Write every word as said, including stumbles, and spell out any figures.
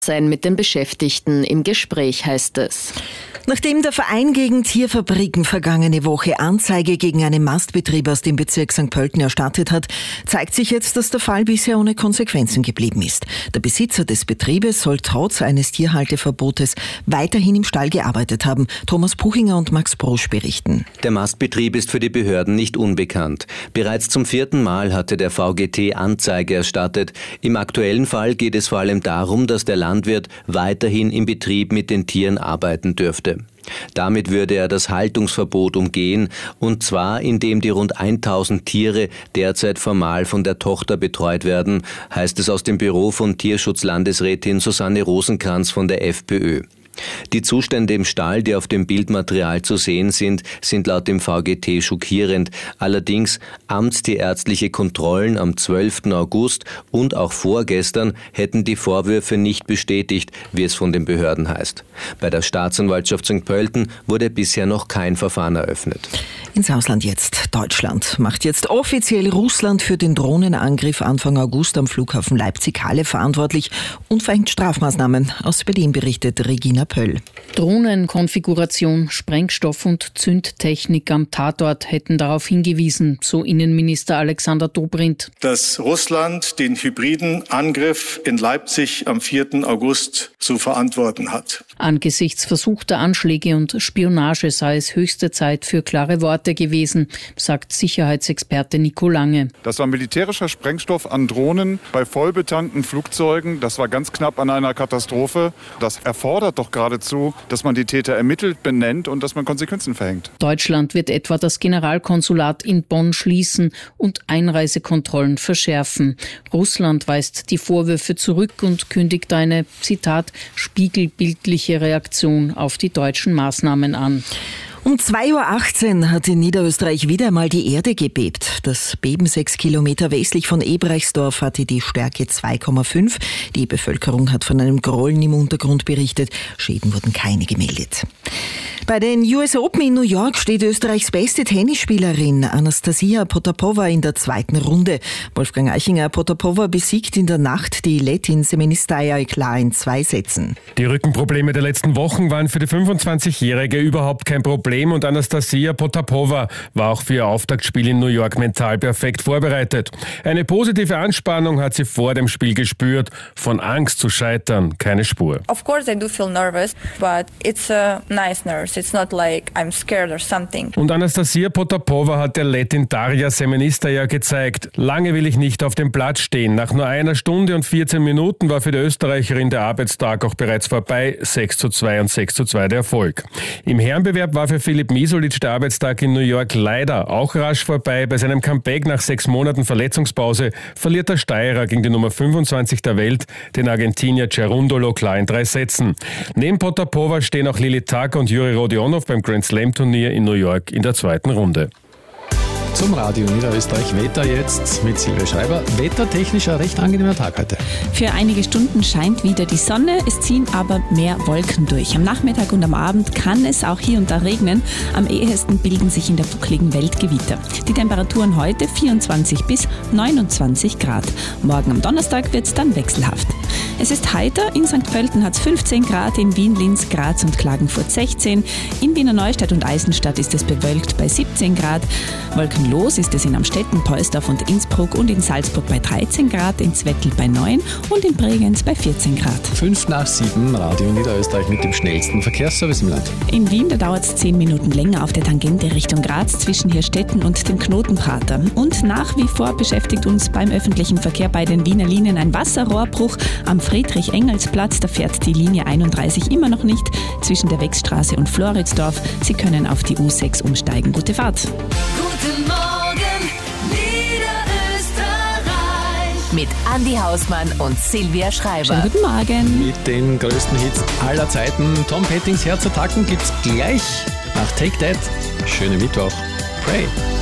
Sein mit den Beschäftigten im Gespräch, heißt es. Nachdem der Verein gegen Tierfabriken vergangene Woche Anzeige gegen einen Mastbetrieb aus dem Bezirk Sankt Pölten erstattet hat, zeigt sich jetzt, dass der Fall bisher ohne Konsequenzen geblieben ist. Der Besitzer des Betriebes soll trotz eines Tierhalteverbotes weiterhin im Stall gearbeitet haben. Thomas Puchinger und Max Brosch berichten. Der Mastbetrieb ist für die Behörden nicht unbekannt. Bereits zum vierten Mal hatte der V G T Anzeige erstattet. Im aktuellen Fall geht es vor allem darum, dass der Landwirt weiterhin im Betrieb mit den Tieren arbeiten dürfte. Damit würde er das Haltungsverbot umgehen, und zwar indem die rund tausend Tiere derzeit formal von der Tochter betreut werden, heißt es aus dem Büro von Tierschutzlandesrätin Susanne Rosenkranz von der FPÖ. Die Zustände im Stall, die auf dem Bildmaterial zu sehen sind, sind laut dem V G T schockierend. Allerdings amtstierärztliche Kontrollen am zwölften August und auch vorgestern hätten die Vorwürfe nicht bestätigt, wie es von den Behörden heißt. Bei der Staatsanwaltschaft Sankt Pölten wurde bisher noch kein Verfahren eröffnet. Ins Ausland jetzt. Deutschland macht jetzt offiziell Russland für den Drohnenangriff Anfang August am Flughafen Leipzig-Halle verantwortlich und verhängt Strafmaßnahmen. Aus Berlin berichtet Regina Pöll. Drohnenkonfiguration, Sprengstoff und Zündtechnik am Tatort hätten darauf hingewiesen, so Innenminister Alexander Dobrindt. Dass Russland den hybriden Angriff in Leipzig am vierten August zu verantworten hat. Angesichts versuchter Anschläge und Spionage sei es höchste Zeit für klare Worte gewesen, sagt Sicherheitsexperte Nico Lange. Das war militärischer Sprengstoff an Drohnen bei vollbetankten Flugzeugen. Das war ganz knapp an einer Katastrophe. Das erfordert doch geradezu, dass man die Täter ermittelt, benennt und dass man Konsequenzen verhängt. Deutschland wird etwa das Generalkonsulat in Bonn schließen und Einreisekontrollen verschärfen. Russland weist die Vorwürfe zurück und kündigt eine, Zitat, spiegelbildliche Reaktion auf die deutschen Maßnahmen an. Um zwei Uhr achtzehn hat in Niederösterreich wieder einmal die Erde gebebt. Das Beben sechs Kilometer westlich von Ebrechtsdorf hatte die Stärke zwei Komma fünf. Die Bevölkerung hat von einem Grollen im Untergrund berichtet. Schäden wurden keine gemeldet. Bei den U S Open in New York steht Österreichs beste Tennisspielerin Anastasia Potapova in der zweiten Runde. Wolfgang Eichinger, Potapova besiegt in der Nacht die Lettin Semenistaya klar in zwei Sätzen. Die Rückenprobleme der letzten Wochen waren für die fünfundzwanzigjährige überhaupt kein Problem und Anastasia Potapova war auch für ihr Auftaktspiel in New York mental perfekt vorbereitet. Eine positive Anspannung hat sie vor dem Spiel gespürt. Von Angst zu scheitern keine Spur. Of course I do feel nervous, but it's a nice nerves. It's not like I'm scared or something. Und Anastasia Potapova hat der Lettin Darja Semenistaya gezeigt: Lange will ich nicht auf dem Platz stehen. Nach nur einer Stunde und vierzehn Minuten war für die Österreicherin der Arbeitstag auch bereits vorbei. sechs zu zwei und sechs zu zwei der Erfolg. Im Herrenbewerb war für Philipp Misolic der Arbeitstag in New York leider auch rasch vorbei. Bei seinem Comeback nach sechs Monaten Verletzungspause verliert der Steirer gegen die Nummer fünfundzwanzig der Welt, den Argentinier Cerundolo, klar in drei Sätzen. Neben Potapova stehen auch Lili Tag und Juri Rodionov beim Grand Slam Turnier in New York in der zweiten Runde. Zum Radio Niederösterreich Wetter jetzt mit Silvia Schreiber. Wettertechnisch ein recht angenehmer Tag heute. Für einige Stunden scheint wieder die Sonne, es ziehen aber mehr Wolken durch. Am Nachmittag und am Abend kann es auch hier und da regnen. Am ehesten bilden sich in der buckligen Welt Gewitter. Die Temperaturen heute vierundzwanzig bis neunundzwanzig Grad. Morgen am Donnerstag wird es dann wechselhaft. Es ist heiter, in Sankt Pölten hat es fünfzehn Grad, in Wien, Linz, Graz und Klagenfurt sechzehn. In Wiener Neustadt und Eisenstadt ist es bewölkt bei siebzehn Grad. Wolkenlos ist es in Amstetten, Poelsdorf und Innsbruck und in Salzburg bei dreizehn Grad, in Zwettl bei neun und in Bregenz bei vierzehn Grad. Fünf nach sieben, Radio Niederösterreich mit dem schnellsten Verkehrsservice im Land. In Wien, da dauert es zehn Minuten länger auf der Tangente Richtung Graz zwischen Hirstetten und dem Knotenprater. Und nach wie vor beschäftigt uns beim öffentlichen Verkehr bei den Wiener Linien ein Wasserrohrbruch am Friedrich-Engels-Platz. Da fährt die Linie einunddreißig immer noch nicht zwischen der Wechsstraße und Floridsdorf. Sie können auf die U sechs umsteigen. Gute Fahrt. Guten Morgen, Niederösterreich. Mit Andi Hausmann und Silvia Schreiber. Schönen guten Morgen. Mit den größten Hits aller Zeiten. Tom Pettings Herz attacken gibt's gleich nach Take That. Schönen Mittwoch. Pray.